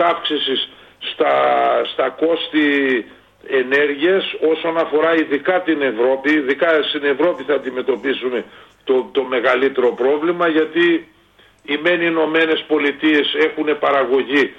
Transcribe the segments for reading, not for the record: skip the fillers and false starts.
αύξησης στα κόστη ενέργειας όσον αφορά ειδικά την Ευρώπη. Ειδικά στην Ευρώπη θα αντιμετωπίσουμε το μεγαλύτερο πρόβλημα, γιατί οι μεν Ηνωμένες Πολιτείες έχουν παραγωγή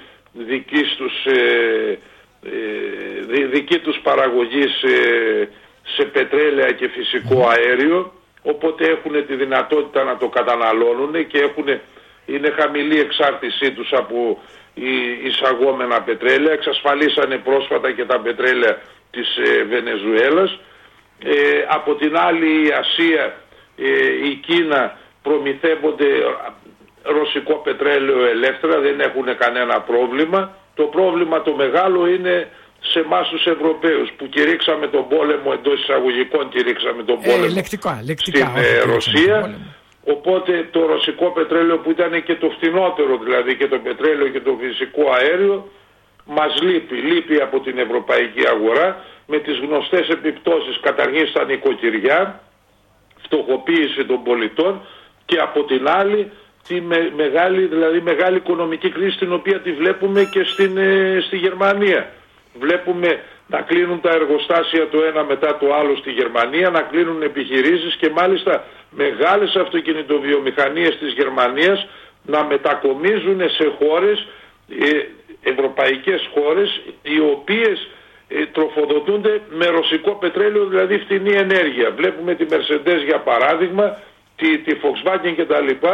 δική τους παραγωγή σε πετρέλαια και φυσικό αέριο, οπότε έχουν τη δυνατότητα να το καταναλώνουν και είναι χαμηλή εξάρτησή τους από εισαγόμενα πετρέλαια. Εξασφαλίσανε πρόσφατα και τα πετρέλαια της Βενεζουέλας. Από την άλλη η Ασία, η Κίνα προμηθεύονται ρωσικό πετρέλαιο ελεύθερα, δεν έχουν κανένα πρόβλημα. Το πρόβλημα το μεγάλο είναι σε εμάς τους Ευρωπαίους που κηρύξαμε τον πόλεμο, εντός εισαγωγικών κηρύξαμε τον πόλεμο λεκτικά, στην Ρωσία. Οπότε το ρωσικό πετρέλαιο, που ήταν και το φτηνότερο, δηλαδή και το πετρέλαιο και το φυσικό αέριο, μας λείπει από την ευρωπαϊκή αγορά, με τις γνωστές επιπτώσεις καταρχήν στα νοικοκυριά, φτωχοποίηση των πολιτών, και από την άλλη τη μεγάλη οικονομική κρίση, την οποία τη βλέπουμε και στη Γερμανία. Βλέπουμε να κλείνουν τα εργοστάσια το ένα μετά το άλλο στη Γερμανία, να κλείνουν επιχειρήσεις και μάλιστα μεγάλες αυτοκινητοβιομηχανίες της Γερμανίας να μετακομίζουν σε χώρες, ευρωπαϊκές χώρες, οι οποίες τροφοδοτούνται με ρωσικό πετρέλαιο, δηλαδή φτηνή ενέργεια. Βλέπουμε τη Mercedes για παράδειγμα, τη Volkswagen κτλ.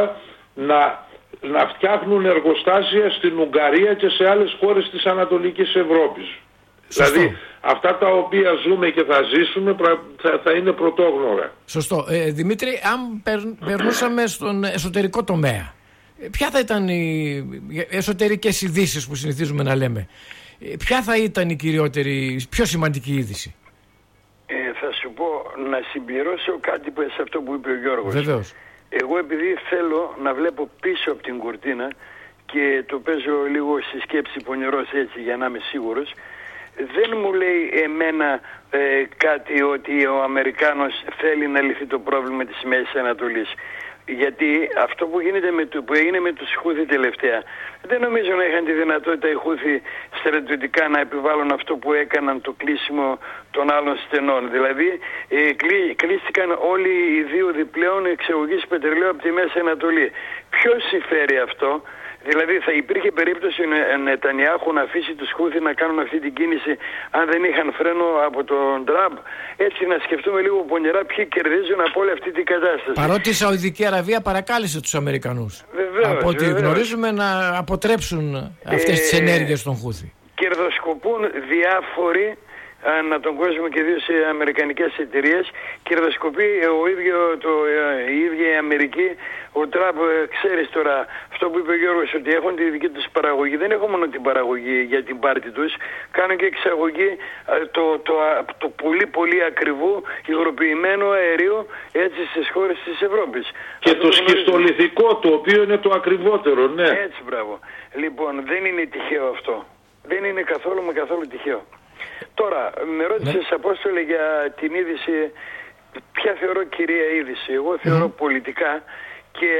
Να φτιάχνουν εργοστάσια στην Ουγγαρία και σε άλλες χώρες της Ανατολικής Ευρώπης. Σωστό. Δηλαδή αυτά τα οποία ζούμε και θα ζήσουμε θα είναι πρωτόγνωρα. Σωστό. Δημήτρη, αν περνούσαμε στον εσωτερικό τομέα, ποια θα ήταν οι εσωτερικές ειδήσεις που συνηθίζουμε να λέμε? Ποια θα ήταν η κυριότερη, πιο σημαντική είδηση? Θα σου πω, να συμπληρώσω κάτι σε αυτό που είπε ο Γιώργος. Βεβαίως. Εγώ επειδή θέλω να βλέπω πίσω από την κουρτίνα και το παίζω λίγο στη σκέψη πονηρός έτσι για να είμαι σίγουρος, δεν μου λέει εμένα κάτι ότι ο Αμερικάνος θέλει να λυθεί το πρόβλημα της Μέσης Ανατολής. Γιατί αυτό που έγινε με τους Χούθη τελευταία, δεν νομίζω να είχαν τη δυνατότητα οι Χούθη στρατιωτικά να επιβάλλουν αυτό που έκαναν, το κλείσιμο των άλλων στενών. Δηλαδή κλείστηκαν όλοι οι δύο διπλέον εξαγωγής πετρελαίου από τη Μέση Ανατολή. Ποιος συμφέρει αυτό? Δηλαδή θα υπήρχε περίπτωση Νετανιάχου να αφήσει τους Χούθη να κάνουν αυτή την κίνηση αν δεν είχαν φρένο από τον Τραμπ? Έτσι να σκεφτούμε λίγο πονηρά ποιοι κερδίζουν από όλη αυτή την κατάσταση. Παρότι η Σαουδική Αραβία παρακάλεσε τους Αμερικανούς, από ό,τι γνωρίζουμε, να αποτρέψουν αυτές τις ενέργειες των Χούθη. Κερδοσκοπούν διάφοροι ανά τον κόσμο και ιδίως οι αμερικανικές εταιρείες. Κερδοσκοπεί η ίδια η Αμερική. Ο Τραμπ, ξέρεις τώρα αυτό που είπε ο Γιώργος, ότι έχουν τη δική τους παραγωγή. Δεν έχουν μόνο την παραγωγή για την πάρτη τους, κάνουν και εξαγωγή το πολύ πολύ ακριβού υγροποιημένο αερίο έτσι στις χώρες της Ευρώπης. Και το σχιστολιθικό, το οποίο είναι το ακριβότερο, ναι. Έτσι, μπράβο. Λοιπόν, δεν είναι τυχαίο αυτό. Δεν είναι καθόλου τυχαίο. Τώρα, με ρώτησες, Απόστολε, για την είδηση, ποια θεωρώ κυρία είδηση? Εγώ θεωρώ πολιτικά και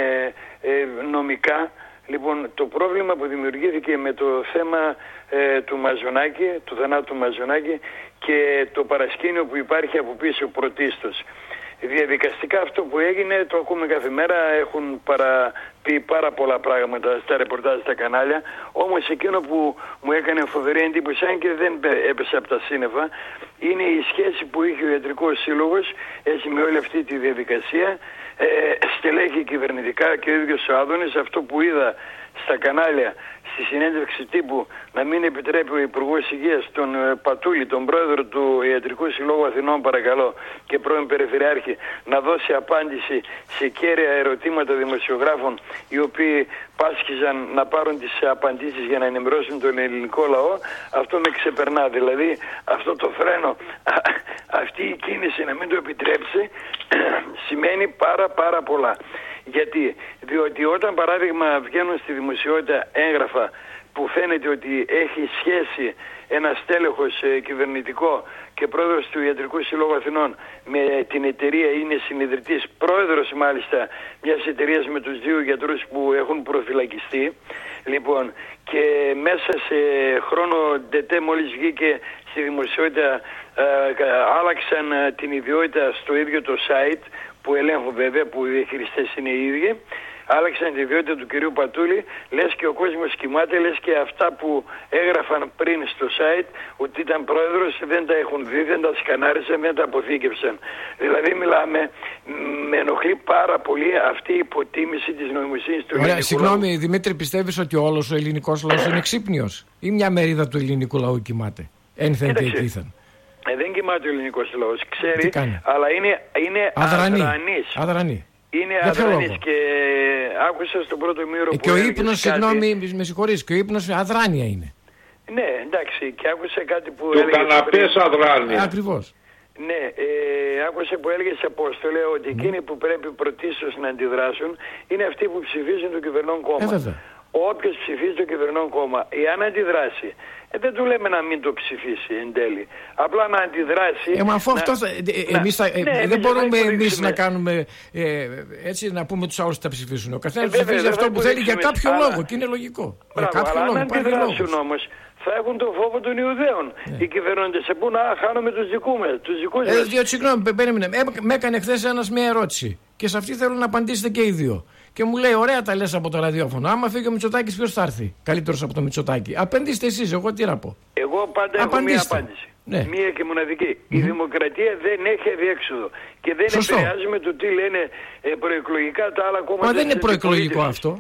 νομικά. Λοιπόν, το πρόβλημα που δημιουργήθηκε με το θέμα του Μαζονάκη, του θανάτου του Μαζονάκη, και το παρασκήνιο που υπάρχει από πίσω πρωτίστως. Διαδικαστικά αυτό που έγινε το ακούμε κάθε μέρα, έχουν πει πάρα πολλά πράγματα στα ρεπορτάζ στα κανάλια, όμως εκείνο που μου έκανε φοβερή εντύπωση, αν και δεν έπεσε από τα σύννεφα, είναι η σχέση που είχε ο Ιατρικός Σύλλογος έτσι με όλη αυτή τη διαδικασία, στελέχη κυβερνητικά και ο ίδιος ο Άδωνης. Αυτό που είδα στα κανάλια στη συνέντευξη τύπου, να μην επιτρέπει ο Υπουργός Υγείας τον Πατούλη, τον πρόεδρο του Ιατρικού Συλλόγου Αθηνών, παρακαλώ, και πρώην Περιφερειάρχη, να δώσει απάντηση σε κέρια ερωτήματα δημοσιογράφων, οι οποίοι πάσχιζαν να πάρουν τις απαντήσεις για να ενημερώσουν τον ελληνικό λαό. Αυτό με ξεπερνά. Δηλαδή αυτό το φρένο, αυτή η κίνηση να μην το επιτρέψει σημαίνει πάρα πολλά. Γιατί? Διότι όταν παράδειγμα βγαίνουν στη δημοσιότητα έγγραφα που φαίνεται ότι έχει σχέση ένα στέλεχος κυβερνητικό και πρόεδρος του Ιατρικού Συλλόγου Αθηνών με την εταιρεία, είναι συνειδητής, πρόεδρος μάλιστα μιας εταιρείας με τους 2 γιατρούς που έχουν προφυλακιστεί. Λοιπόν, και μέσα σε χρόνο ντετέ, μόλις βγήκε στη δημοσιότητα, άλλαξαν την ιδιότητα στο ίδιο το site που ελέγχουν βέβαια, που οι διαχειριστές είναι οι ίδιοι. Άλλαξαν τη ιδιότητα του κυρίου Πατούλη, λες και ο κόσμος κοιμάται, λες και αυτά που έγραφαν πριν στο site ότι ήταν πρόεδρος δεν τα έχουν δει, δεν τα σκανάρισαν, δεν τα αποθήκευσαν. Δηλαδή μιλάμε, με ενοχλεί πάρα πολύ αυτή η υποτίμηση της νοημοσύνης του ελληνικού λαού. Συγγνώμη Δημήτρη, πιστεύεις ότι όλος ο ελληνικός λαός είναι ξύπνιος ή μια μερίδα του ελληνικού λαού κοιμάται? Ένθεν και εκείθεν. Δεν κοιμάται ο ελληνικός λαός, ξέρει, αλλά είναι αδρανής. Είναι αδράνης και άκουσα στον πρώτο μήρο που και ο ύπνος, συγγνώμη, με συγχωρείς, και ο ύπνος αδράνεια είναι. Ναι, εντάξει, και άκουσα κάτι που έλεγε... Το καναπές αδράνεια. Ακριβώς. Ναι, άκουσα που έλεγε σε Απόστολε ότι εκείνοι που πρέπει πρωτίστως να αντιδράσουν είναι αυτοί που ψηφίζουν το κυβερνών κόμμα. Όποιος ψηφίζει το κυβερνών κόμμα, εάν αντιδράσει, δεν του λέμε να μην το ψηφίσει εν τέλει. Απλά να αντιδράσει. Μα αφού αυτό δεν μπορούμε εμείς να κάνουμε έτσι, να πούμε τους άλλους ότι θα ψηφίσουν. Ο καθένας ψηφίζει αυτό που θέλει για κάποιο λόγο και είναι λογικό. Για κάποιο λόγο. Αν αντιδράσουν όμως, θα έχουν τον φόβο των Ιουδαίων. Οι κυβερνώντες σε πού να χάνουμε τους δικούς μας. Συγγνώμη, περίμενε. Με έκανε χθες ένας μια ερώτηση και σε αυτή θέλω να απαντήσετε και οι δύο. Και μου λέει: ωραία τα λες από το ραδιόφωνο. Άμα φύγει ο Μητσοτάκης, ποιος θα έρθει καλύτερος από το Μητσοτάκη? Απαντήστε εσείς, εγώ τι να πω. Εγώ πάντα έχω μία απάντηση. Ναι. Μία και μοναδική. Η δημοκρατία δεν έχει αδιέξοδο. Και δεν επηρεάζουμε το τι λένε προεκλογικά τα άλλα κόμματα. Μα δεν είναι προεκλογικό αυτό.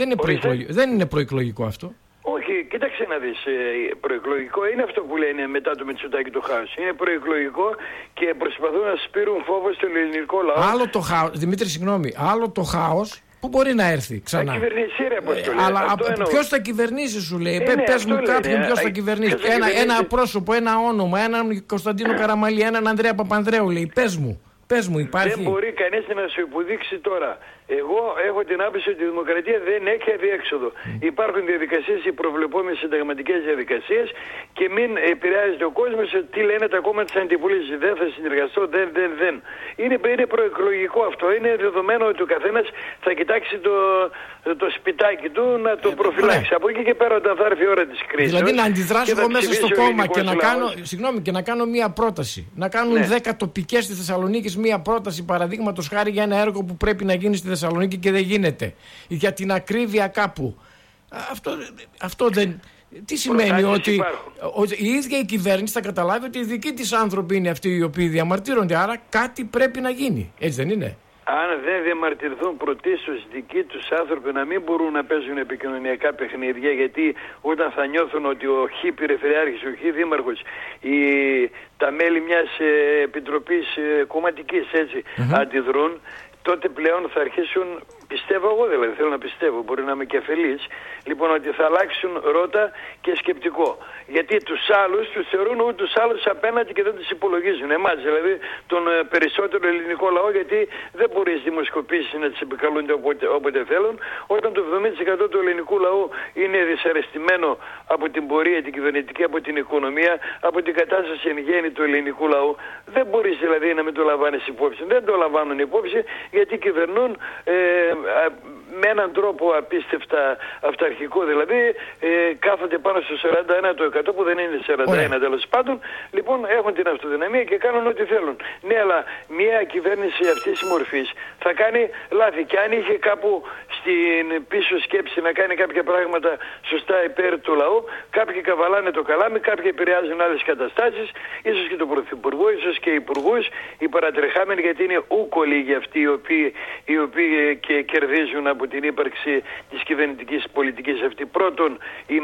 Δεν είναι προεκλογικό αυτό. Όχι, κοίταξε να δεις, προεκλογικό είναι αυτό που λένε μετά το Μητσοτάκη το χάος. Είναι προεκλογικό και προσπαθούν να σπείρουν φόβο στον ελληνικό λαό. Άλλο το χάος, Δημήτρη, συγγνώμη, άλλο το χάος που μπορεί να έρθει ξανά. Θα κυβερνήσει, ρε Αποστολή. Αλλά ποιος θα κυβερνήσει, σου λέει. Πες μου κάποιον ποιος θα κυβερνήσει. Ένα πρόσωπο, ένα όνομα, έναν Κωνσταντίνο Καραμαλή, έναν Ανδρέα Παπανδρέου, λέει. Πες μου, υπάρχει. Δεν μπορεί κανείς να σου υποδείξει τώρα. Εγώ έχω την άποψη ότι η δημοκρατία δεν έχει αδιέξοδο. Υπάρχουν διαδικασίες, οι προβλεπόμενες συνταγματικές διαδικασίες και μην επηρεάζεται ο κόσμος τι λένε τα κόμματα της αντιπολίτευσης. Δεν θα συνεργαστώ, δεν. Είναι προεκλογικό αυτό. Είναι δεδομένο ότι ο καθένας θα κοιτάξει το σπιτάκι του να το προφυλάξει. Από εκεί και πέρα όταν θα έρθει η ώρα της κρίσης. Δηλαδή να αντιδράσω εγώ μέσα στο κόμμα και να κάνω μία πρόταση. Να κάνουν 10 τοπικές στη Θεσσαλονίκη μία πρόταση, παραδείγματος χάρη, για ένα έργο που πρέπει να γίνει στη Θεσσαλονίκη και δεν γίνεται. Για την ακρίβεια κάπου. Αυτό δεν... Τι σημαίνει? Ότι η ίδια η κυβέρνηση θα καταλάβει ότι οι δικοί της άνθρωποι είναι αυτοί οι οποίοι διαμαρτύρονται. Άρα κάτι πρέπει να γίνει. Έτσι δεν είναι? Αν δεν διαμαρτυρηθούν πρωτίστως δικοί τους άνθρωποι, να μην μπορούν να παίζουν επικοινωνιακά παιχνίδια, γιατί όταν θα νιώθουν ότι ο Χ περιφερειάρχης, ο Χ δήμαρχος, τα μέλη μιας επιτροπής κομματικής έτσι αντιδρούν, τότε πλέον θα αρχίσουν, πιστεύω εγώ δηλαδή, θέλω να πιστεύω, μπορεί να είμαι και αφελής, λοιπόν, ότι θα αλλάξουν ρότα και σκεπτικό. Γιατί τους άλλους τους θεωρούν ούτως άλλους απέναντι και δεν τους υπολογίζουν. Εμάς δηλαδή, τον περισσότερο ελληνικό λαό, γιατί δεν μπορεί οι δημοσκοπήσεις να τις επικαλούνται όποτε θέλουν, όταν το 70% του ελληνικού λαού είναι δυσαρεστημένο από την πορεία, την κυβερνητική, από την οικονομία, από την κατάσταση εν γέννη του ελληνικού λαού. Δεν μπορείς δηλαδή να μην το λαμβάνεις υπόψη. Δεν το λαμβάνουν υπόψη γιατί κυβερνούν με έναν τρόπο απίστευτα αυταρχικό, δηλαδή κάθονται πάνω στο 41% που δεν είναι 41% τέλος πάντων. Λοιπόν, έχουν την αυτοδυναμία και κάνουν ό,τι θέλουν. Ναι, αλλά μια κυβέρνηση αυτής της μορφής θα κάνει λάθη. Και αν είχε κάπου στην πίσω σκέψη να κάνει κάποια πράγματα σωστά υπέρ του λαού, κάποιοι καβαλάνε το καλάμι, κάποιοι επηρεάζουν άλλες καταστάσεις, ίσως και τον Πρωθυπουργό, ίσως και οι υπουργούς, οι παρατρεχάμενοι, γιατί είναι ούκολοι για αυτοί οι οποίοι και κερδίζουν από την ύπαρξη της κυβερνητικής πολιτικής αυτή. Πρώτον, οι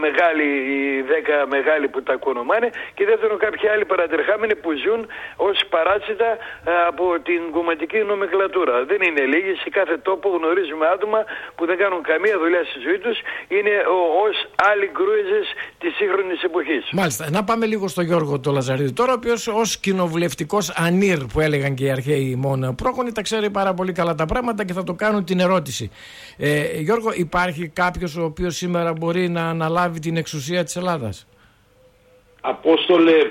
10 μεγάλοι που τα κονομάνε, και δεύτερον κάποιοι άλλοι παρατρεχάμενοι που ζουν ως παράσιτα από την κομματική νομικλατούρα. Δεν είναι λίγοι, σε κάθε τόπο γνωρίζουμε άτομα που δεν κάνουν καμία δουλειά στη ζωή τους, είναι ως άλλοι γκρούεζες της σύγχρονης εποχής. Μάλιστα. Να πάμε λίγο στο Γιώργο το Λαζαρίδη τώρα, ο οποίος ως κοινοβουλευτικός ανήρ που έλεγαν και οι αρχαίοι μόνο πρόγονοι τα ξέρει πάρα πολύ καλά τα πράγματα και θα το κάνουν την ερώτηση. Γιώργο, υπάρχει κάποιος ο οποίος σήμερα μπορεί να αναλάβει την εξουσία της Ελλάδας? Απόστολε,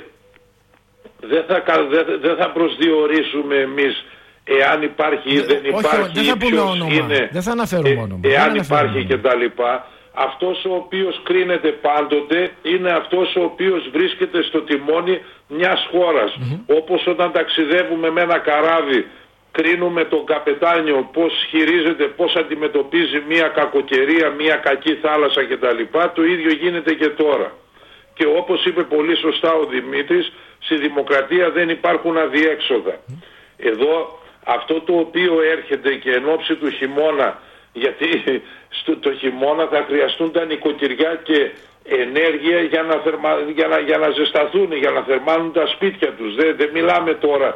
δεν θα προσδιορίσουμε εμείς εάν υπάρχει ή δεν υπάρχει. Όχι, δεν θα πούμε όνομα. Δεν θα αναφέρουμε όνομα. Εάν υπάρχει κτλ. Αυτός ο οποίος κρίνεται πάντοτε είναι αυτός ο οποίος βρίσκεται στο τιμόνι μιας χώρας. Όπως όταν ταξιδεύουμε με ένα καράβι, κρίνουμε τον καπετάνιο πώς χειρίζεται, πώς αντιμετωπίζει μια κακοκαιρία, μια κακή θάλασσα κτλ. Το ίδιο γίνεται και τώρα. Και όπως είπε πολύ σωστά ο Δημήτρης, στη δημοκρατία δεν υπάρχουν αδιέξοδα. Εδώ αυτό το οποίο έρχεται και εν ώψη του χειμώνα, γιατί το χειμώνα θα χρειαστούν τα νοικοκυριά και ενέργεια για να ζεσταθούν, για να θερμάνουν τα σπίτια τους. Δεν μιλάμε τώρα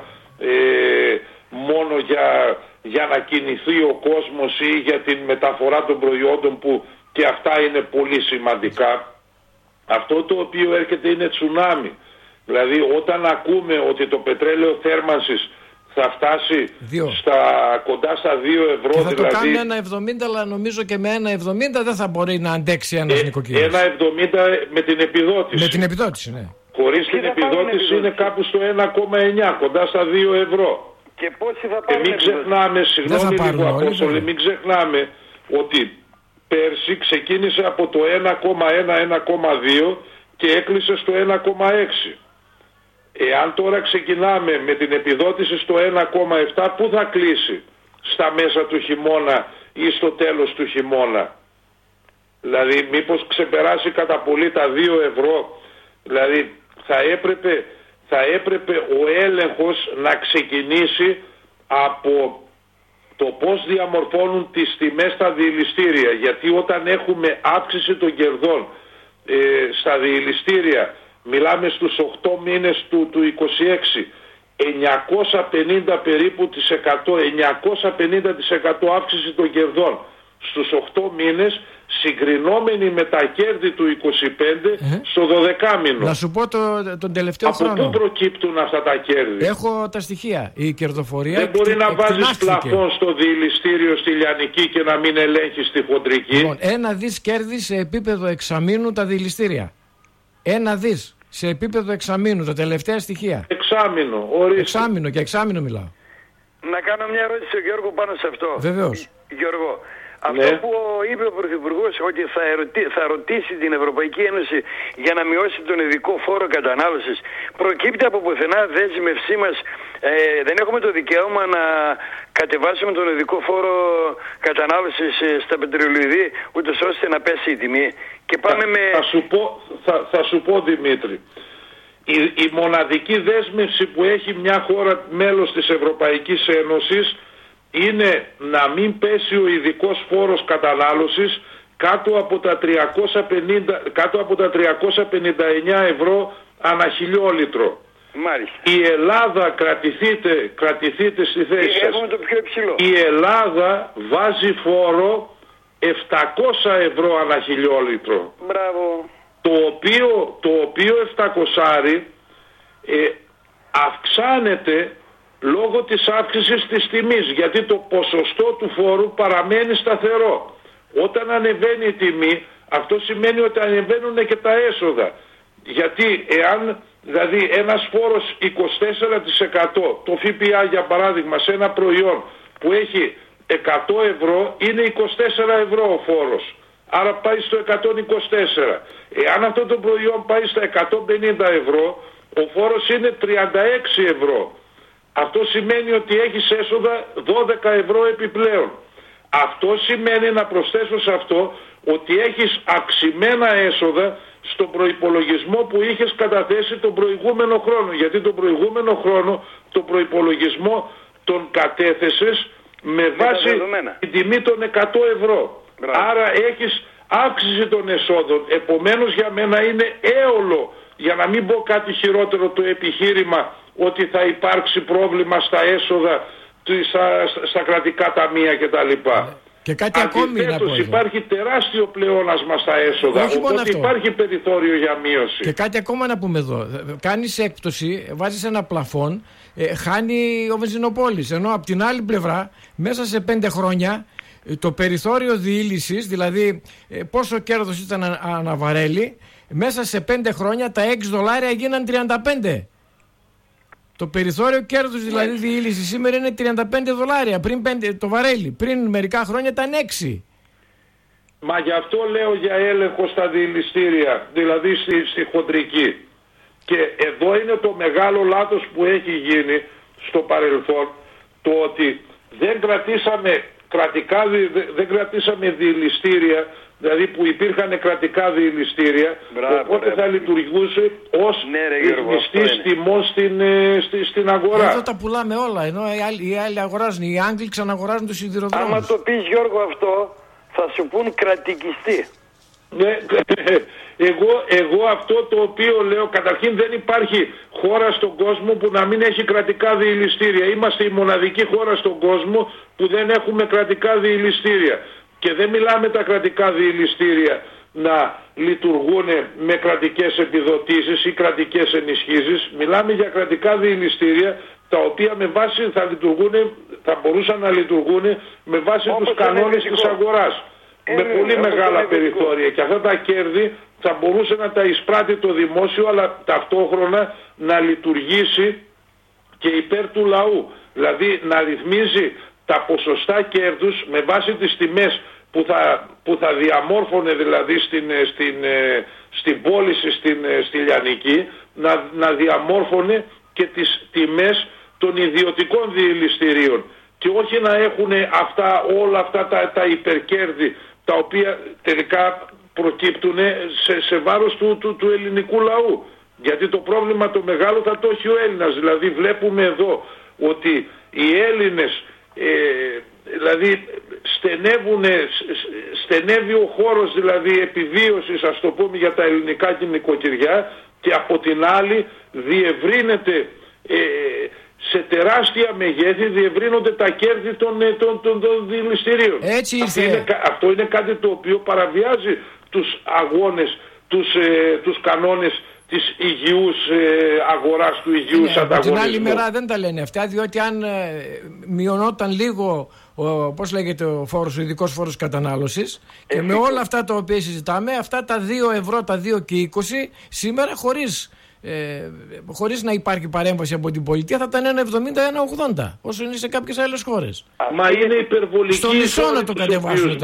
μόνο για να κινηθεί ο κόσμος ή για την μεταφορά των προϊόντων, που και αυτά είναι πολύ σημαντικά. Αυτό το οποίο έρχεται είναι τσουνάμι. Δηλαδή όταν ακούμε ότι το πετρέλαιο θέρμανσης θα φτάσει κοντά στα 2 ευρώ. Και θα το κάνει 1,70, αλλά νομίζω και με 1,70 δεν θα μπορεί να αντέξει ένας νοικοκύρης. 1,70 με την επιδότηση. Με την επιδότηση, ναι. Χωρίς την επιδότηση είναι κάπου στο 1,9, κοντά στα 2 ευρώ. Και πόσοι θα πάρουν? Μην ξεχνάμε, συγγνώμη λίγο Απόστολε, μην ξεχνάμε ότι πέρσι ξεκίνησε από το 1,1-1,2 και έκλεισε στο 1,6. Εάν τώρα ξεκινάμε με την επιδότηση στο 1,7, πού θα κλείσει? Στα μέσα του χειμώνα ή στο τέλος του χειμώνα? Δηλαδή μήπως ξεπεράσει κατά πολύ τα 2 ευρώ? Δηλαδή θα έπρεπε ο έλεγχος να ξεκινήσει από το πώς διαμορφώνουν τις τιμές στα διελιστήρια. Γιατί όταν έχουμε αύξηση των κερδών στα διελιστήρια, μιλάμε στους 8 μήνες του 26, 950 περίπου της 950% αύξηση των κερδών στους 8 μήνες, συγκρινόμενοι με τα κέρδη του 25 στο 12 μήνο. Να σου πω τον τελευταίο χρόνο. Από πού προκύπτουν αυτά τα κέρδη? Έχω τα στοιχεία. Η κερδοφορία δεν μπορεί να βάζεις πλαφόν στο διελιστήριο στη λιανική και να μην ελέγχεις τη χοντρική. Λοιπόν, 1 δις κέρδη σε επίπεδο εξαμήνου τα διελιστήρια. 1 δις σε επίπεδο εξαμήνου, τα τελευταία στοιχεία. Εξάμηνο, ορίστε. Εξάμηνο, και εξάμηνο μιλάω. Να κάνω μια ερώτηση στον Γιώργο πάνω σε αυτό. Βεβαίως. Γιώργο, αυτό που είπε ο Πρωθυπουργός, ότι θα ρωτήσει την Ευρωπαϊκή Ένωση για να μειώσει τον ειδικό φόρο κατανάλωσης, προκύπτει από πουθενά δέσμευσή μας? Δεν έχουμε το δικαίωμα να κατεβάσουμε τον ειδικό φόρο κατανάλωσης στα πετρελαιοειδή, ούτως ώστε να πέσει η τιμή? Και πάμε θα σου πω Δημήτρη, η μοναδική δέσμευση που έχει μια χώρα μέλος της Ευρωπαϊκής Ένωσης είναι να μην πέσει ο ειδικός φόρος κατανάλωσης κάτω από τα 359 ευρώ ανά χιλιόλιτρο. Μάλιστα. Η Ελλάδα, κρατηθείτε στη θέση σας, το πιο υψηλό. η Ελλάδα βάζει φόρο 700 ευρώ ανά χιλιόλιτρο. Μπράβο. Το οποίο 700 αυξάνεται λόγω της αύξησης της τιμής, γιατί το ποσοστό του φόρου παραμένει σταθερό. Όταν ανεβαίνει η τιμή, αυτό σημαίνει ότι ανεβαίνουν και τα έσοδα. Γιατί εάν δηλαδή ένας φόρος 24%, το ΦΠΑ για παράδειγμα σε ένα προϊόν που έχει 100 ευρώ, είναι 24 ευρώ ο φόρος. Άρα πάει στο 124. Εάν αυτό το προϊόν πάει στα 150 ευρώ, ο φόρος είναι 36 ευρώ. Αυτό σημαίνει ότι έχεις έσοδα 12 ευρώ επιπλέον. Αυτό σημαίνει, να προσθέσω σε αυτό, ότι έχεις αυξημένα έσοδα στον προϋπολογισμό που είχες καταθέσει τον προηγούμενο χρόνο. Γιατί τον προηγούμενο χρόνο τον προϋπολογισμό τον κατέθεσες με βάση την τιμή των 100 ευρώ. Άρα έχεις αύξηση των εσόδων. Επομένως για μένα είναι έολο, για να μην πω κάτι χειρότερο, το επιχείρημα ότι θα υπάρξει πρόβλημα στα έσοδα, στα κρατικά ταμεία κτλ. Και κάτι ακόμη να πω. Υπάρχει τεράστιο πλεόνασμα στα έσοδα. Οπότε υπάρχει περιθώριο για μείωση. Και κάτι ακόμα να πούμε εδώ. Κάνεις έκπτωση, βάζεις ένα πλαφόν, χάνει ο βενζινοπόλης. Ενώ από την άλλη πλευρά, μέσα σε 5 χρόνια, το περιθώριο διήλυσης, δηλαδή πόσο κέρδος ήταν αναβαρέλι, μέσα σε 5 χρόνια τα $6 γίναν 35. Το περιθώριο κέρδους δηλαδή διήλυση σήμερα είναι $35 το βαρέλι. Πριν μερικά χρόνια ήταν 6. Μα γι' αυτό λέω για έλεγχο στα διηλυστήρια, δηλαδή στη χοντρική. Και εδώ είναι το μεγάλο λάθος που έχει γίνει στο παρελθόν, το ότι δεν κρατήσαμε διηλυστήρια, δηλαδή που υπήρχαν κρατικά διηλυστήρια, οπότε θα λειτουργούσε ως ρυθμιστής τιμών στην αγορά. Εδώ τα πουλάμε όλα, ενώ οι άλλοι αγοράζουν, οι Άγγλοι ξαναγοράζουν τους σιδηροδρόμους. Άμα το πεις, Γιώργο, αυτό θα σου πούν κρατικιστή. Ναι, εγώ αυτό το οποίο λέω, καταρχήν δεν υπάρχει χώρα στον κόσμο που να μην έχει κρατικά διηλυστήρια. Είμαστε η μοναδική χώρα στον κόσμο που δεν έχουμε κρατικά διηλυστήρια. Και δεν μιλάμε τα κρατικά διηλυστήρια να λειτουργούν με κρατικές επιδοτήσεις ή κρατικές ενισχύσεις. Μιλάμε για κρατικά διηλυστήρια τα οποία με βάση θα μπορούσαν να λειτουργούν με βάση τους κανόνες της αγοράς. Με πολύ μεγάλα περιθώρια, και αυτά τα κέρδη θα μπορούσε να τα εισπράττει το δημόσιο, αλλά ταυτόχρονα να λειτουργήσει και υπέρ του λαού. Δηλαδή να ρυθμίζει τα ποσοστά κέρδους με βάση τις τιμές που θα διαμόρφωνε δηλαδή στην πώληση στη λιανική, να διαμόρφωνε και τις τιμές των ιδιωτικών διηλυστηρίων, και όχι να έχουν όλα αυτά τα υπερκέρδη τα οποία τελικά προκύπτουν σε βάρος του ελληνικού λαού. Γιατί το πρόβλημα το μεγάλο θα το έχει ο Έλληνας. Δηλαδή βλέπουμε εδώ ότι οι Έλληνες δηλαδή στενεύει ο χώρος δηλαδή επιβίωσης, ας το πούμε, για τα ελληνικά νοικοκυριά, και από την άλλη διευρύνεται σε τεράστια μεγέθη, διευρύνονται τα κέρδη των διηλυστηρίων. Αυτό είναι κάτι το οποίο παραβιάζει τους αγώνες, τους κανόνες της υγιούς αγοράς, του υγιούς ανταγωνισμού. Από την άλλη μερά δεν τα λένε αυτά, διότι αν μειωνόταν λίγο πώς λέγεται ο ειδικός φόρος κατανάλωσης, και με όλα αυτά τα οποία συζητάμε, αυτά τα 2 ευρώ, τα 2,20 σήμερα χωρίς να υπάρχει παρέμβαση από την πολιτεία θα ήταν 1,70-1,80 όσο είναι σε κάποιες άλλες χώρες. Μα είναι υπερβολική. Στο μισό να τον κατεβάσουν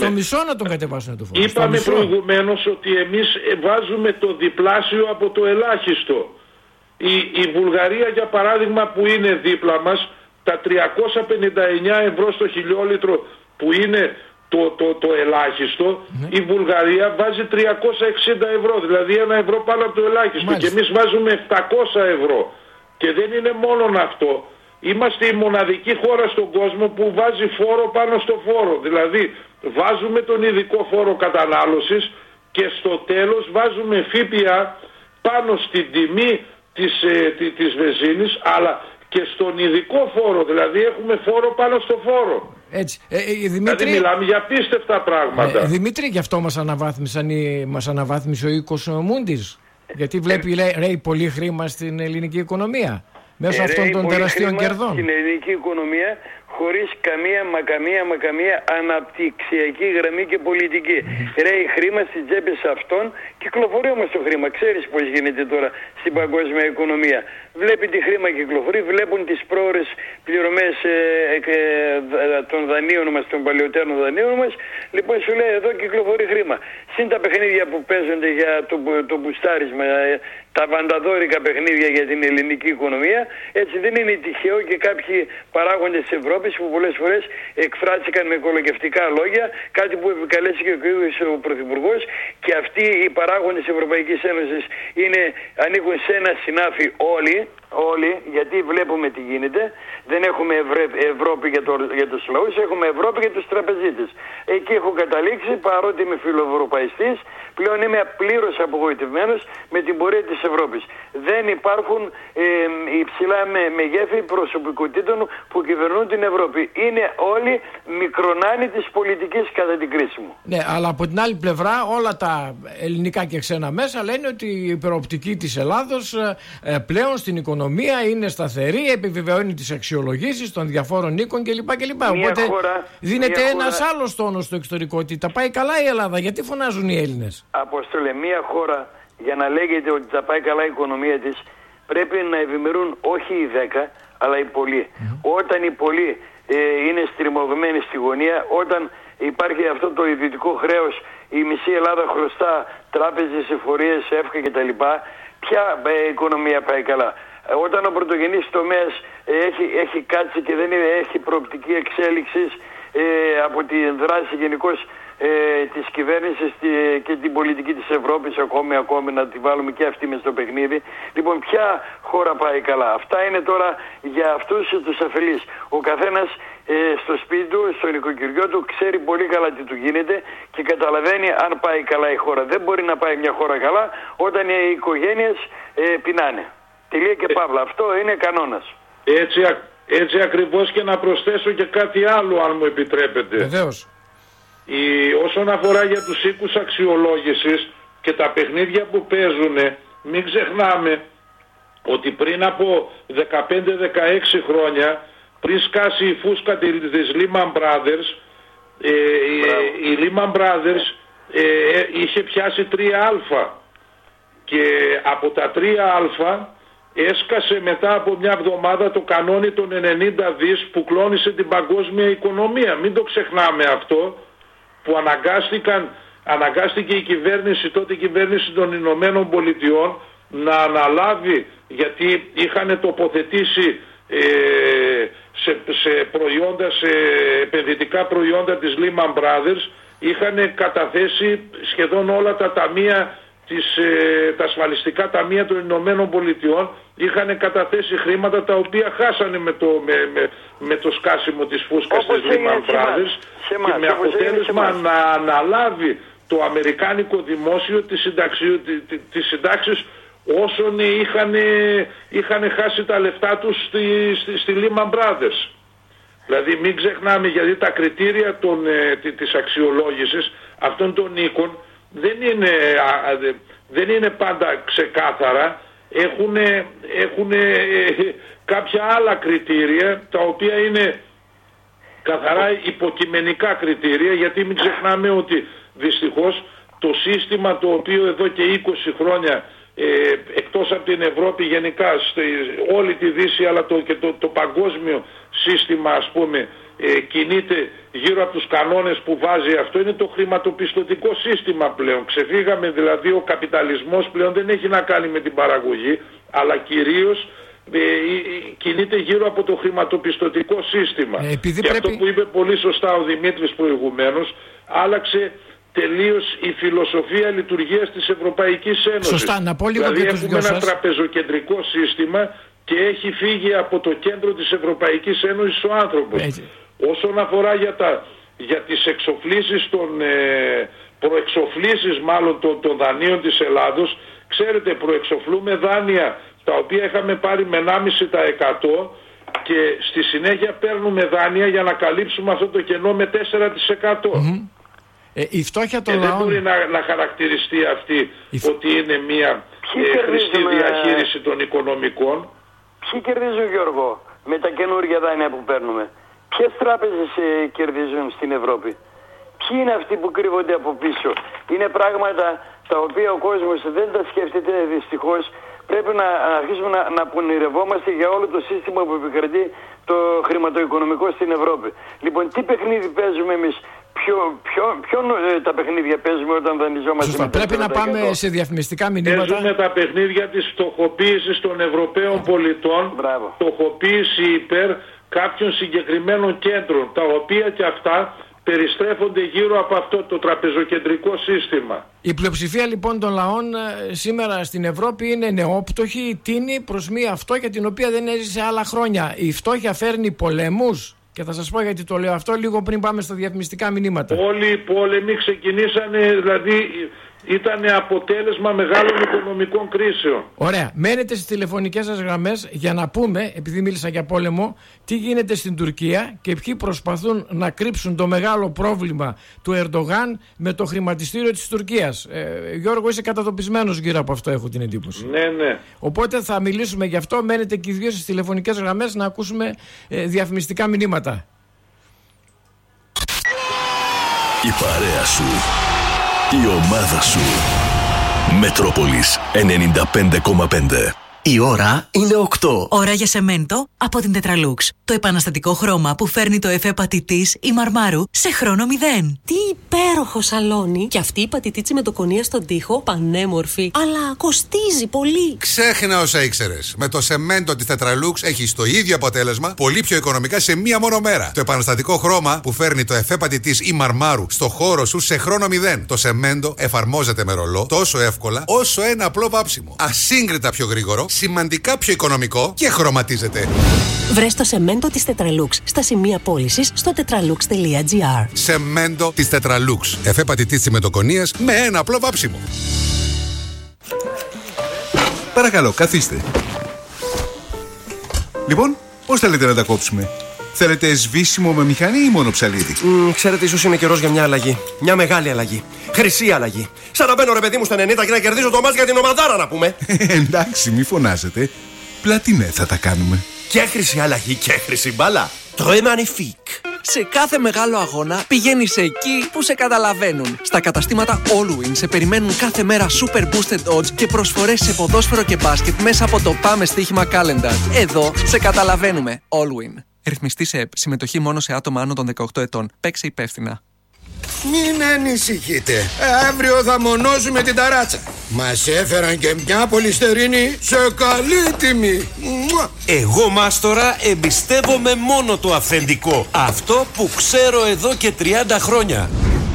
το φόρο. Είπαμε προηγουμένως ότι εμείς βάζουμε το διπλάσιο από το ελάχιστο. Η Βουλγαρία, για παράδειγμα, που είναι δίπλα μας, τα 359 ευρώ στο χιλιόλιτρο που είναι το ελάχιστο, η Βουλγαρία βάζει 360 ευρώ, δηλαδή 1 ευρώ πάνω από το ελάχιστο. Μάλιστα. Και εμείς βάζουμε 700 ευρώ. Και δεν είναι μόνον αυτό. Είμαστε η μοναδική χώρα στον κόσμο που βάζει φόρο πάνω στο φόρο. Δηλαδή βάζουμε τον ειδικό φόρο κατανάλωσης και στο τέλος βάζουμε ΦΠΑ πάνω στην τιμή της βενζίνης, αλλά και στον ειδικό φόρο, δηλαδή έχουμε φόρο πάνω στο φόρο. Έτσι. Δηλαδή μιλάμε για απίστευτα πράγματα. Δημήτρη, γι' αυτό μας αναβάθμισε ο οίκος Μούντις. Γιατί βλέπει λέει πολύ χρήμα στην ελληνική οικονομία μέσω αυτών των τεραστίων κερδών. Στην ελληνική οικονομία, χωρίς καμία αναπτυξιακή γραμμή και πολιτική. Ρέει χρήμα στις τσέπες αυτών, κυκλοφορεί όμως το χρήμα. Ξέρεις πώς γίνεται τώρα στην παγκόσμια οικονομία. Βλέπει τη χρήμα κυκλοφορεί, βλέπουν τις πρόορες πληρωμές των δανείων μας, των παλαιότερων δανείων μας. Λοιπόν, σου λέει εδώ κυκλοφορεί χρήμα. Συν τα παιχνίδια που παίζονται για το μπουστάρισμα, τα βανταδόρικα παιχνίδια για την ελληνική οικονομία. Έτσι δεν είναι τυχαίο και κάποιοι παράγοντες της Ευρώπης που πολλές φορές εκφράστηκαν με οικολογευτικά λόγια, κάτι που επικαλέσει και ο Πρωθυπουργός, και αυτοί οι παράγοντες της Ευρωπαϊκής Ένωσης ανήκουν σε ένα συνάφι όλοι, όλοι, γιατί βλέπουμε τι γίνεται. Δεν έχουμε Ευρώπη για τους λαούς, έχουμε Ευρώπη για τους τραπεζίτες. Εκεί έχω καταλήξει, παρότι είμαι φιλοευρωπαϊστής, πλέον είμαι πλήρως απογοητευμένος με την πορεία της Ευρώπης. Δεν υπάρχουν υψηλά μεγέθη προσωπικότητων που κυβερνούν την Ευρώπη. Είναι όλοι μικρονάνοι της πολιτικής κατά την κρίση μου. Ναι, αλλά από την άλλη πλευρά όλα τα ελληνικά και ξένα μέσα λένε ότι η προοπτική της Ελλάδος πλέον στην οικονομία είναι σταθερή, επιβεβαιώνει τις αξιολογήσεις των διαφόρων οίκων κλπ. Οπότε δίνεται ένας άλλος τόνος στο εξωτερικό, ότι τα πάει καλά η Ελλάδα. Γιατί φωνάζουν οι Έλληνες? Απόστολε, μια χώρα για να λέγεται ότι τα πάει καλά η οικονομία της, πρέπει να ευημερούν όχι οι 10 αλλά οι πολλοί. Όταν οι πολλοί είναι στριμωγμένοι στη γωνία, όταν υπάρχει αυτό το ιδιωτικό χρέος, η μισή Ελλάδα χρωστά τράπεζες, εφορίες, ΕΦΚΑ κτλ. Ποια οικονομία πάει καλά? Όταν ο πρωτογενής τομέας έχει κάτσει και δεν έχει προοπτική εξέλιξης από τη δράση γενικώς της κυβέρνησης και την πολιτική της Ευρώπης, ακόμη να τη βάλουμε και αυτή μες στο παιχνίδι. Λοιπόν, ποια χώρα πάει καλά? Αυτά είναι τώρα για αυτούς τους αφελείς. Ο καθένας στο σπίτι του, στο νοικοκυριό του, ξέρει πολύ καλά τι του γίνεται και καταλαβαίνει αν πάει καλά η χώρα. Δεν μπορεί να πάει μια χώρα καλά όταν οι οικογένειες πεινάνε. Τελεία και παύλα. Αυτό είναι κανόνας. Έτσι ακριβώς, και να προσθέσω και κάτι άλλο, αν μου επιτρέπετε. Βεβαίως. Όσον αφορά για τους οίκους αξιολόγησης και τα παιχνίδια που παίζουν, μην ξεχνάμε ότι πριν από 15-16 χρόνια, πριν σκάσει η φούσκα της Lehman Brothers, η Lehman Brothers είχε πιάσει 3α και από τα 3α έσκασε μετά από μια εβδομάδα το κανόνι των 90 δις που κλώνησε την παγκόσμια οικονομία. Μην το ξεχνάμε αυτό, που αναγκάστηκε η κυβέρνηση, τότε η κυβέρνηση των Ηνωμένων Πολιτειών, να αναλάβει, γιατί είχαν τοποθετήσει σε προϊόντα, σε επενδυτικά προϊόντα της Lehman Brothers, είχαν καταθέσει σχεδόν όλα τα ταμεία, τα ασφαλιστικά ταμεία των Ηνωμένων Πολιτειών, είχαν καταθέσει χρήματα τα οποία χάσανε με το σκάσιμο της φούσκας της Lehman Brothers, και με αποτέλεσμα να αναλάβει το αμερικάνικο δημόσιο τις συντάξεις όσων είχαν χάσει τα λεφτά τους στη Lehman Brothers. Δηλαδή μην ξεχνάμε, γιατί τα κριτήρια της αξιολόγησης αυτών των οίκων δεν είναι πάντα ξεκάθαρα. Έχουν κάποια άλλα κριτήρια τα οποία είναι καθαρά υποκειμενικά κριτήρια, γιατί μην ξεχνάμε ότι δυστυχώς το σύστημα το οποίο εδώ και 20 χρόνια εκτός από την Ευρώπη γενικά όλη τη Δύση, αλλά και το παγκόσμιο σύστημα, ας πούμε, κινείται γύρω από τους κανόνες που βάζει αυτό, είναι το χρηματοπιστωτικό σύστημα πλέον. Ξεφύγαμε, δηλαδή ο καπιταλισμός πλέον δεν έχει να κάνει με την παραγωγή, αλλά κυρίως κινείται γύρω από το χρηματοπιστωτικό σύστημα. Και αυτό που είπε πολύ σωστά ο Δημήτρης προηγουμένως, άλλαξε τελείως η φιλοσοφία λειτουργίας της Ευρωπαϊκής Ένωσης. Σωστά, να πω λίγο δηλαδή και τους έχουμε ένα τραπεζοκεντρικό σύστημα και έχει φύγει από το κέντρο της Ευρωπαϊκής Ένωσης ο άνθρωπος. Όσον αφορά για τις εξοφλήσεις προεξοφλήσεις μάλλον των δανείων της Ελλάδος, ξέρετε, προεξοφλούμε δάνεια τα οποία είχαμε πάρει με 1,5% και στη συνέχεια παίρνουμε δάνεια για να καλύψουμε αυτό το κενό με 4%. Η φτώχεια των λαών... δεν μπορεί να χαρακτηριστεί αυτή ότι είναι μια χρηστή διαχείριση των οικονομικών. Ποιοι κερδίζουν, Γιώργο, με τα καινούργια δάνεια που παίρνουμε? Ποιες τράπεζες κερδίζουν στην Ευρώπη? Ποιοι είναι αυτοί που κρύβονται από πίσω? Είναι πράγματα τα οποία ο κόσμος δεν τα σκέφτεται, δυστυχώς. Πρέπει να αρχίσουμε να πονηρευόμαστε για όλο το σύστημα που επικρατεί το χρηματοοικονομικό στην Ευρώπη. Λοιπόν, τι παιχνίδι παίζουμε εμείς? Ποιον τα παιχνίδια παίζουμε όταν δανειζόμαστε? Σωστά, πρέπει να πάμε σε διαφημιστικά μηνύματα. Παίζουμε τα παιχνίδια της φτωχοποίησης των Ευρωπαίων πολιτών. Φτωχοποίηση υπέρ κάποιων συγκεκριμένων κέντρων, τα οποία και αυτά περιστρέφονται γύρω από αυτό το τραπεζοκεντρικό σύστημα. Η πλειοψηφία λοιπόν των λαών σήμερα στην Ευρώπη είναι νεόπτωχοι, τίνη προς μία φτώχεια την οποία δεν έζησε άλλα χρόνια. Η φτώχεια φέρνει πολέμους. Και θα σας πω γιατί το λέω αυτό λίγο πριν πάμε στα διαφημιστικά μηνύματα. Όλοι οι πόλεμοι ξεκινήσανε, δηλαδή ήταν αποτέλεσμα μεγάλων οικονομικών κρίσεων. Ωραία. Μένετε στις τηλεφωνικές σας γραμμές για να πούμε, επειδή μίλησα για πόλεμο, τι γίνεται στην Τουρκία και ποιοι προσπαθούν να κρύψουν το μεγάλο πρόβλημα του Ερντογάν με το χρηματιστήριο της Τουρκίας. Γιώργο, είσαι κατατοπισμένος γύρω από αυτό, έχω την εντύπωση. Ναι, ναι. Οπότε θα μιλήσουμε γι' αυτό. Μένετε και οι δύο στις τηλεφωνικές γραμμές να ακούσουμε διαφημιστικά μηνύματα. Η παρέα σου. Η ομάδα σου. Μετρόπολης 95,5. Η ώρα είναι 8. Ώρα για σεμέντο από την Τετραλούξ. Το επαναστατικό χρώμα που φέρνει το εφέ πατητής ή μαρμάρου σε χρόνο 0. Τι υπέροχο σαλόνι! Και αυτή η πατητίτσι με το κονία στον τοίχο, πανέμορφη. Αλλά κοστίζει πολύ. Ξέχνα όσα ήξερες. Με το σεμέντο της Τετραλούξ έχεις το ίδιο αποτέλεσμα, πολύ πιο οικονομικά σε μία μόνο μέρα. Το επαναστατικό χρώμα που φέρνει το εφέ πατητής ή μαρμάρου στο χώρο σου σε χρόνο 0. Το σεμέντο εφαρμόζεται με ρολό τόσο εύκολα όσο ένα απλό βάψιμο. Ασύγκριτα πιο γρήγορο, σημαντικά πιο οικονομικό και χρωματίζεται. Βρες το σεμέντο της Τετραλούξ στα σημεία πώλησης στο tetralux.gr. Σεμέντο της Τετραλούξ. Εφέ πατητής τσιμεντοκονίας με ένα απλό βάψιμο. Παρακαλώ, καθίστε. Λοιπόν, πώς θέλετε να τα κόψουμε? Θέλετε σβήσιμο με μηχανή ή μόνο ψαλίδι? Ξέρετε, ίσως είναι καιρός για μια αλλαγή. Μια μεγάλη αλλαγή. Χρυσή αλλαγή. Σαν να μπαίνω ρε παιδί μου στα 90 και να κερδίζω το μάτς για την ομαδάρα, να πούμε. Εντάξει, μη φωνάζετε. Πλατινέ θα τα κάνουμε. Και χρυσή αλλαγή και χρυσή μπάλα. Très magnifique. Σε κάθε μεγάλο αγώνα πηγαίνεις εκεί που σε καταλαβαίνουν. Στα καταστήματα Allwin σε περιμένουν κάθε μέρα super boosted odds και προσφορές σε ποδόσφαιρο και μπάσκετ μέσα από το Πάμε Στοίχημα Calendar. Εδώ σε καταλαβαίνουμε. Allwin. Ρυθμιστή ΕΠ. Συμμετοχή μόνο σε άτομα άνω των 18 ετών. Παίξε υπεύθυνα. Μην ανησυχείτε. Αύριο θα μονώσουμε την ταράτσα. Μας έφεραν και μια πολυστερίνη σε καλή τιμή. Εγώ, μάστορα, εμπιστεύομαι μόνο το αυθεντικό. Αυτό που ξέρω εδώ και 30 χρόνια.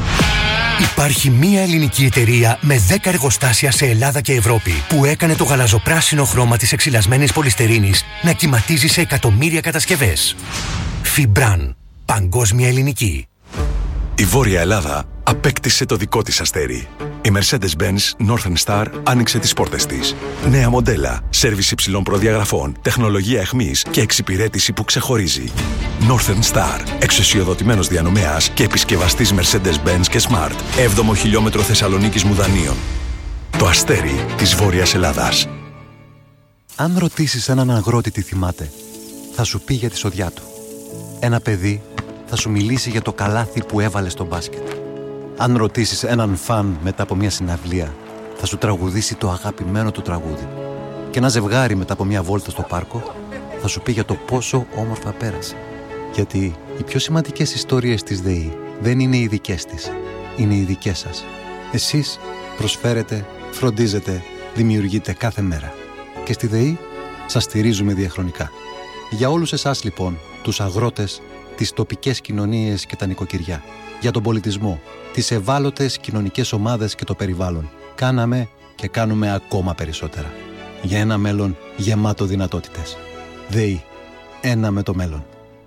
Υπάρχει μία ελληνική εταιρεία με 10 εργοστάσια σε Ελλάδα και Ευρώπη που έκανε το γαλαζοπράσινο χρώμα της εξυλασμένης πολυστερίνης να κυματίζει σε εκατομμύρια κατασκευές. Φιμπράν. Παγκόσμια ελληνική. Η Βόρεια Ελλάδα απέκτησε το δικό της αστέρι. Η Mercedes-Benz Northern Star άνοιξε τις πόρτες της. Νέα μοντέλα, σέρβις υψηλών προδιαγραφών, τεχνολογία εχμής και εξυπηρέτηση που ξεχωρίζει. Northern Star, εξουσιοδοτημένος διανομέας και επισκευαστής Mercedes-Benz και Smart. 7ο χιλιόμετρο Θεσσαλονίκης Μουδανίων. Το αστέρι της Βόρειας Ελλάδας. Αν ρωτήσεις έναν αγρότη τι θυμάται, θα σου πει για τη σοδιά του. Ένα παιδί θα σου μιλήσει για το καλάθι που έβαλε στο μπάσκετ. Αν ρωτήσεις έναν φαν μετά από μια συναυλία, θα σου τραγουδήσει το αγαπημένο του τραγούδι. Και ένα ζευγάρι μετά από μια βόλτα στο πάρκο, θα σου πει για το πόσο όμορφα πέρασε. Γιατί οι πιο σημαντικές ιστορίες της ΔΕΗ δεν είναι οι δικές της, είναι οι δικές σας. Εσείς προσφέρετε, φροντίζετε, δημιουργείτε κάθε μέρα. Και στη ΔΕΗ σας στηρίζουμε διαχρονικά. Για όλους εσάς λοιπόν, τους αγρότες, τις τοπικές κοινωνίες και τα νοικοκυριά, για τον πολιτισμό, τις ευάλωτες κοινωνικές ομάδες και το περιβάλλον, κάναμε και κάνουμε ακόμα περισσότερα. Για ένα μέλλον γεμάτο δυνατότητες. ΔΕΗ. Ένα με το μέλλον.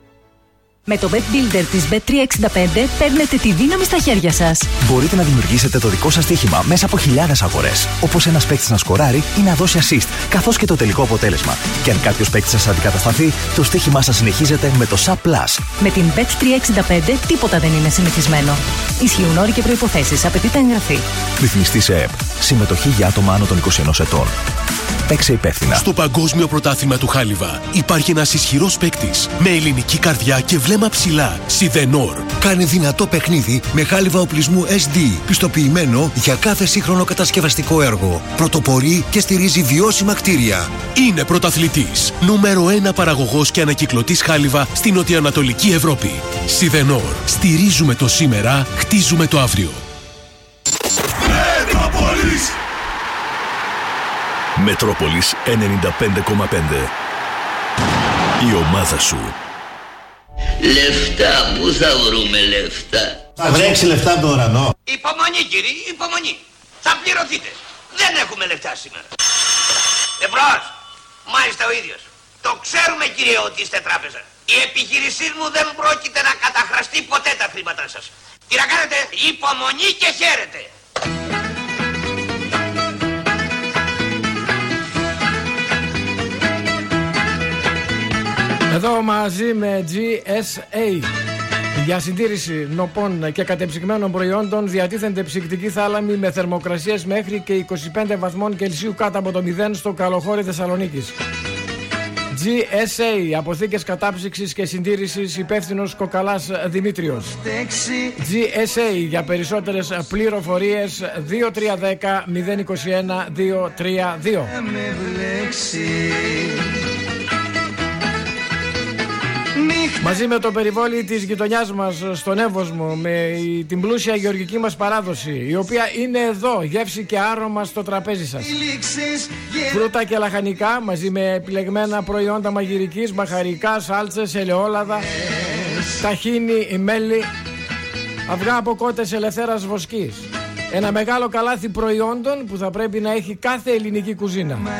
Με το Bet Builder της Bet365 παίρνετε τη δύναμη στα χέρια σας. Μπορείτε να δημιουργήσετε το δικό σας στοίχημα μέσα από χιλιάδες αγορές. Όπως ένας παίκτης να σκοράρει ή να δώσει assist, καθώς και το τελικό αποτέλεσμα. Και αν κάποιος παίκτης σας αντικατασταθεί, το στοίχημά σας συνεχίζεται με το SAP+. Με την Bet365 τίποτα δεν είναι συνηθισμένο. Ισχύουν όροι και προϋποθέσεις. Απαιτείται εγγραφή. Ρυθμιστής ΕΕΠ. Συμμετοχή για άτομα άνω των 21 ετών. Παίξε υπεύθυνα. Στο Παγκόσμιο Πρωτάθλημα του Χάλιβα υπάρχει ένας ισχυρός παίκτης με ελληνική καρδιά και βλέμμα ψηλά. Σιδενόρ. Κάνει δυνατό παιχνίδι με χάλιβα οπλισμού SD, πιστοποιημένο για κάθε σύγχρονο κατασκευαστικό έργο. Πρωτοπορεί και στηρίζει βιώσιμα κτίρια. Είναι πρωταθλητής. Νούμερο 1 παραγωγός και ανακυκλωτής χάλιβα στην νοτιοανατολική Ευρώπη. Σιδενόρ. Στηρίζουμε το σήμερα, χτίζουμε το αύριο. Μετρόπολης 95,5. Η ομάδα σου. Λεφτά, πού θα βρούμε λεφτά? Θα βρέξει λεφτά από τον ουρανό. Υπομονή κύριε, υπομονή. Θα πληρωθείτε. Δεν έχουμε λεφτά σήμερα. Εμπρός. Μάλιστα ο ίδιος. Το ξέρουμε κύριε ότι είστε τράπεζα. Η επιχείρησή μου δεν πρόκειται να καταχραστεί ποτέ τα χρήματά σας. Τι να κάνετε? Υπομονή και χαίρετε. Εδώ μαζί με GSA. Για συντήρηση νοπών και κατεψυγμένων προϊόντων διατίθενται ψυκτικοί θάλαμοι με θερμοκρασίες μέχρι και 25 βαθμών Κελσίου κάτω από το 0 στο Καλοχώρι Θεσσαλονίκης. GSA, αποθήκες κατάψυξης και συντήρησης, υπεύθυνος Κοκαλάς Δημήτριος. GSA, για περισσότερες πληροφορίες 2310 021 232. Μαζί με το περιβόλι της γειτονιάς μας στον Εύωσμο, με την πλούσια γεωργική μας παράδοση, η οποία είναι εδώ, γεύση και άρωμα στο τραπέζι σας. Φρούτα και λαχανικά, μαζί με επιλεγμένα προϊόντα μαγειρικής, μπαχαρικά, σάλτσες, ελαιόλαδα, ταχίνι, μέλι, αυγά από κότες ελευθέρας βοσκής. Ένα μεγάλο καλάθι προϊόντων που θα πρέπει να έχει κάθε ελληνική κουζίνα.